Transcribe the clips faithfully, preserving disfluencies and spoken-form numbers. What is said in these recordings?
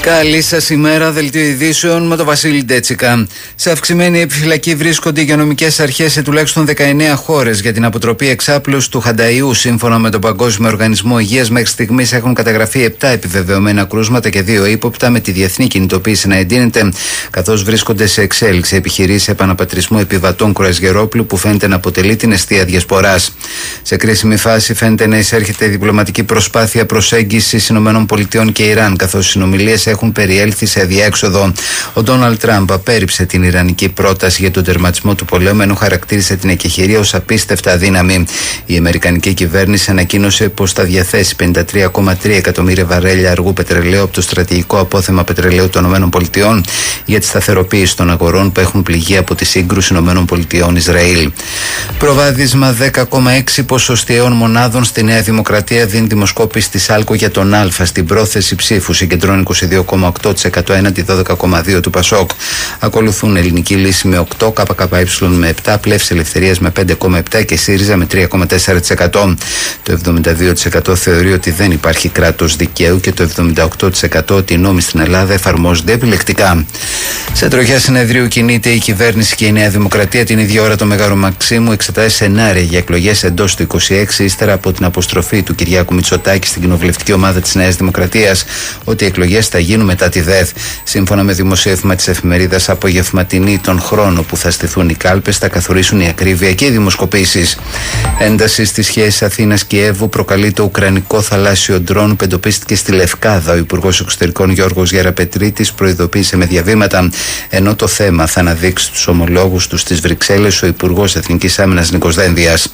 Καλή σας ημέρα, δελτίο ειδήσεων με τον Βασίλη Ντέτσικα. Σε αυξημένη επιφυλακή βρίσκονται οι υγειονομικές αρχές σε τουλάχιστον δεκαεννέα χώρες για την αποτροπή εξάπλωσης του χανταϊού. Σύμφωνα με τον Παγκόσμιο Οργανισμό Υγείας, μέχρι στιγμής έχουν καταγραφεί επτά επιβεβαιωμένα κρούσματα και δύο ύποπτα, με τη διεθνή κινητοποίηση να εντείνεται, καθώς βρίσκονται σε εξέλιξη επιχειρήσεις επαναπατρισμού επιβατών κρουαζιερόπλου που φαίνεται να αποτελεί την εστία διασποράς. Σε κρίσιμη φάση φαίνεται να εισέρχεται η διπλωματική προσπάθεια προσέγγισης ΗΠΑ και Ιράν, καθώς οι συνομιλίες έχουν περιέλθει σε αδιέξοδο. Ο Ντόναλντ Τραμπ απέρριψε την ιρανική πρόταση για τον τερματισμό του πολέμου, ενώ χαρακτήρισε την εκεχηρία ως απίστευτα αδύναμη. Η αμερικανική κυβέρνηση ανακοίνωσε πως θα διαθέσει πενήντα τρία κόμμα τρία εκατομμύρια βαρέλια αργού πετρελαίου από το στρατηγικό απόθεμα πετρελαίου των ΗΠΑ για τη σταθεροποίηση των αγορών που έχουν πληγεί από τη σύγκρουση ΗΠΑ-Ισραήλ. Προβάδισμα δέκα κόμμα έξι ποσοστιαίων μονάδων στη Νέα Δημοκρατία δίνει δημοσκόπηση της Άλκο για τον Α στην πρόθεση ψήφου. Συγκεντρώνει είκοσι δύο κόμμα οκτώ τοις εκατό έναντι δώδεκα κόμμα δύο τοις εκατό του Πασόκ. Ακολουθούν Ελληνική Λύση με οκτώ, ΚΚΕ με επτά, Πλεύση Ελευθερίας με πέντε κόμμα επτά και ΣΥΡΙΖΑ με τρία κόμμα τέσσερα τοις εκατό. Το εβδομήντα δύο τοις εκατό θεωρεί ότι δεν υπάρχει κράτος δικαίου και το εβδομήντα οκτώ τοις εκατό ότι οι νόμοι στην Ελλάδα εφαρμόζονται επιλεκτικά. Σε τροχιά συνεδρίου κινείται η κυβέρνηση και η Νέα Δημοκρατία. Την ίδια ώρα το Μέγαρο Μαξίμου εξετάζει σενάρια για εκλογές εντός του είκοσι έξι, ύστερα από την αποστροφή του Κυριάκου Μητσοτάκη στην κοινοβουλευτική ομάδα της Νέας Δημοκρατίας ότι οι εκλογές θα γίνουν μετά τη ΔΕΘ. Σύμφωνα με δημοσίευμα της εφημερίδας Απογευματινή, τον χρόνο που θα στηθούν οι κάλπες θα καθορίσουν η ακρίβεια και οι δημοσκοπήσεις. Ένταση στις σχέσεις Αθήνας-Κιέβου προκαλεί το ουκρανικό θαλάσσιο ντρόν που εντοπίστηκε στη Λευκάδα. Ο Υπουργός Εξωτερικών Γιώργος Γεραπετρίτης προειδοποίησε με διαβήματα, ενώ το θέμα θα αναδείξει τους ομολόγους του στις Βρυξέλλες ο Υπουργός Εθνικής Άμυνας Νίκος Δένδιας.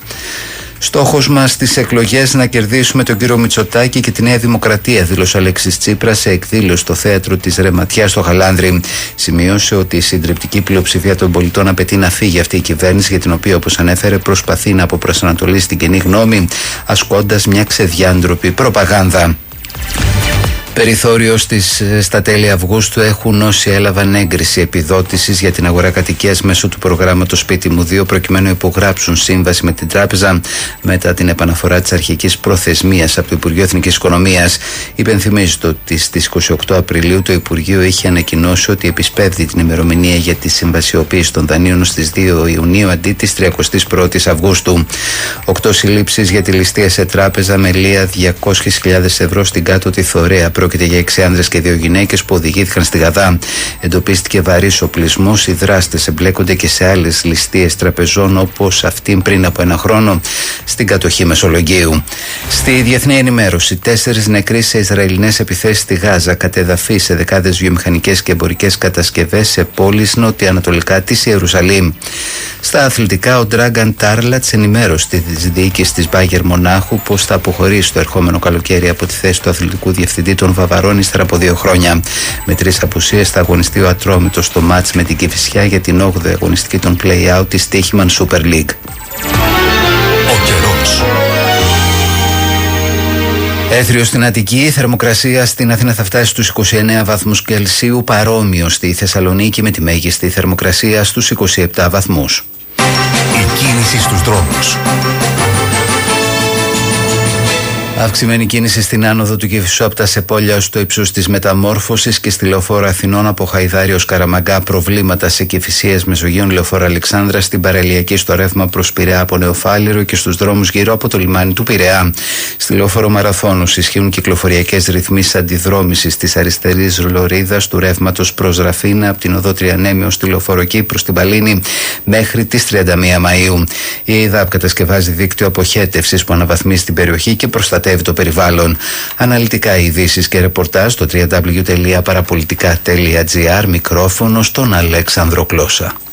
Στόχος μας στις εκλογές να κερδίσουμε τον κύριο Μητσοτάκη και τη Νέα Δημοκρατία, δήλωσε ο Αλέξης Τσίπρας σε εκδήλωση στο θέατρο της Ρεματιάς στο Χαλάνδρι. Σημείωσε ότι η συντριπτική πλειοψηφία των πολιτών απαιτεί να φύγει αυτή η κυβέρνηση, για την οποία, όπως ανέφερε, προσπαθεί να αποπροσανατολίσει την κοινή γνώμη, ασκώντας μια ξεδιάντροπη προπαγάνδα. Περιθώριο στις, στα τέλη Αυγούστου έχουν όσοι έλαβαν έγκριση επιδότησης για την αγορά κατοικίας μέσω του προγράμματος Σπίτι μου δύο, προκειμένου να υπογράψουν σύμβαση με την τράπεζα μετά την επαναφορά της αρχικής προθεσμίας από το Υπουργείο Εθνικής Οικονομίας. Υπενθυμίζεται ότι στις είκοσι οκτώ Απριλίου το Υπουργείο είχε ανακοινώσει ότι επισπεύδει την ημερομηνία για τη συμβασιοποίηση των δανείων στις δύο Ιουνίου αντί της τριαντά πρώτη Αυγούστου. Οκτώ συλλήψεις για τη ληστεία σε τράπεζα με λία διακόσιες χιλιάδες ευρώ στην Κάτωτη Θωρέα. Πρόκειται για έξι άνδρες και δύο γυναίκες που οδηγήθηκαν στη Γαδά. Εντοπίστηκε βαρύς οπλισμός. Οι δράστες εμπλέκονται και σε άλλες ληστείες τραπεζών, όπως αυτήν πριν από ένα χρόνο στην κατοχή Μεσολογγίου. Στη διεθνή ενημέρωση, τέσσερις νεκροί σε Ισραηλινές επιθέσεις στη Γάζα, κατεδαφή σε δεκάδες βιομηχανικές και εμπορικές κατασκευές σε πόλεις νότια-ανατολικά της Ιερουσαλήμ. Στα αθλητικά, ο Ντράγκαν Τάρλατς ενημέρωσε τη διοίκηση της Μπάγερ Μονάχου πως θα αποχωρήσει το ερχόμενο καλοκαίρι από τη θέση του αθλητικού διευθυντή των Βαβαρών ύστερα από δύο χρόνια. Με τρεις απουσίες θα αγωνιστεί ο Ατρόμητος στο μάτς με την Κηφισιά για την όγδοη αγωνιστική των play-out της Τύχημαν Super League. Ο καιρός. Έθριο στην Αττική, η θερμοκρασία στην Αθήνα θα φτάσει στους είκοσι εννέα βαθμούς Κελσίου, παρόμοιο στη Θεσσαλονίκη με τη μέγιστη θερμοκρασία στους είκοσι επτά βαθμούς. Η κίνηση στους δρόμους. Αυξημένη κίνηση στην άνοδο του Κηφισού από τα Σεπόλια ως το ύψος της Μεταμόρφωσης και στη Λεωφόρο Αθηνών από Χαϊδάριο ως Καραμαγκά. Προβλήματα σε Κηφισίες Μεσογείων, Λεωφόρο Αλεξάνδρα, στην παραλιακή στο ρεύμα προς Πειραιά από Νεοφάλιρο και στους δρόμους γύρω από το λιμάνι του Πειραιά. Στη Λεωφόρο Μαραθώνους ισχύουν κυκλοφοριακές ρυθμίσεις αντιδρόμησης της αριστερής λωρίδας του ρεύματος προς Ραφίνα από την οδό Τριανέμιο στη Λεωφόρο Κύπρου στην Παλίνη μέχρι τις τριάντα μία Μαΐου. Η ΕΙΔΑΠ κατασκευάζει δίκτυο αποχέτευσης που αναβαθμίζει την περιοχή και προστατεύει το περιβάλλον. Αναλυτικά ειδήσεις και ρεπορτάζ στο double-u double-u double-u τελεία παραπολιτικά τελεία τζι άρ. Μικρόφωνο στον Αλέξανδρο Κλώσσα.